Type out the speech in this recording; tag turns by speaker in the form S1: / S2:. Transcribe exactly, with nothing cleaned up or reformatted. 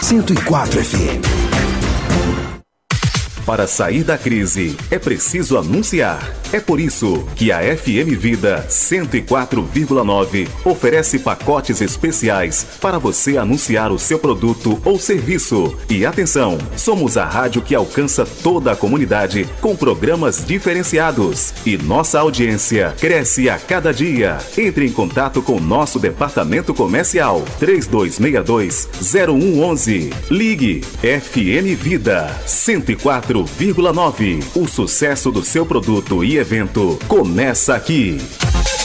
S1: cento e quatro F M.
S2: Para sair da crise, é preciso anunciar. É por isso que a F M Vida cento e quatro vírgula nove oferece pacotes especiais para você anunciar o seu produto ou serviço. E atenção, somos a rádio que alcança toda a comunidade com programas diferenciados. E nossa audiência cresce a cada dia. Entre em contato com nosso departamento comercial três dois seis dois, zero um um um. Ligue F M Vida cento e quatro vírgula nove. O sucesso do seu produto e evento começa aqui.